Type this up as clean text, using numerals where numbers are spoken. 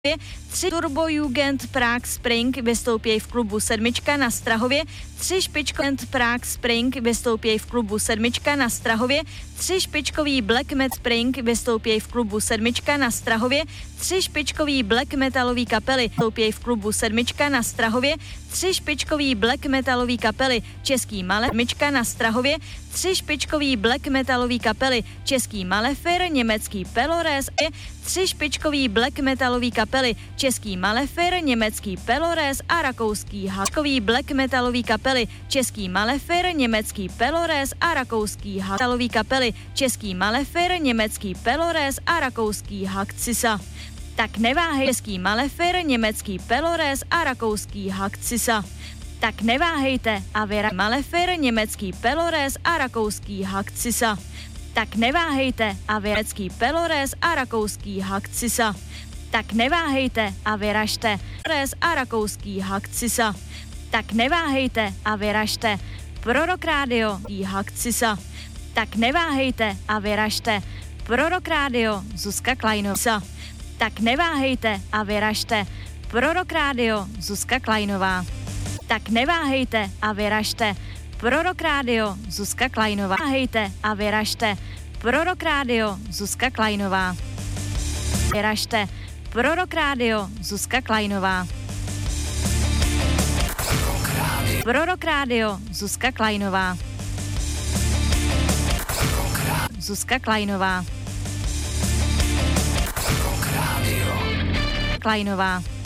3 Turbo Jugend Prague Spring vystoupí v klubu Sedmička na Strahově, 3 špičkový Prague Spring vystoupí v klubu Sedmička na Strahově, 3 špičkový Black Metal Spring vystoupí v klubu Sedmička na Strahově, 3 špičkový black metalový kapely vystoupí v klubu Sedmička na Strahově, 3 špičkový black metalový kapely Český Sedmička na Strahově, 3 špičkový black metalový kapely Český Malefer, německý Pelores, 3 špičkový black metalový kapely Český Malefer, německý Pelores a rakouský špičkový black metalový kapely Český Malefer, německý Pelores a rakouský metalový kapely Český Malefer, německý Pelores a rakouský Hakcisa. Tak neváhej, Český Malefer, německý Pelores a rakouský Hakcisa. Tak neváhejte a věra Malefer, německý Pelores a rakouský Hakcisa. Tak neváhejte a německý Pelores a rakouský Hakcisa. Tak neváhejte a vyražte Pelores a rakouský Hakcisa. Tak neváhejte a vyražte Prorok Rádio Hakcisa. Tak neváhejte a vyražte Prorok Rádio Zuzka Klajnová. Tak neváhejte a vyražte Prorok Rádio Zuzka Klajnová. Tak neváhejte a vyražte Prorok Rádio Zuzka Klajnová. Neváhejte a vyražte Prorok Rádio Zuzka Klajnová. Vyražte Prorok Rádio Zuzka Klajnová. Prorok Rádio Zuzka Klajnová. Zuzka Klajnová. Klajnová.